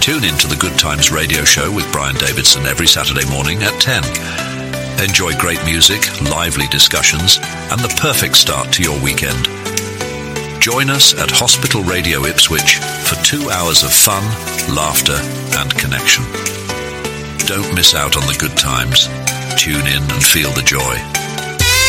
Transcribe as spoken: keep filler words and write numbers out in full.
Tune in to the Good Times radio show with Brian Davidson every Saturday morning at ten. Enjoy great music, lively discussions, and the perfect start to your weekend. Join us at Hospital Radio Ipswich for two hours of fun, laughter, and connection. Don't miss out on the good times. Tune in and feel the joy.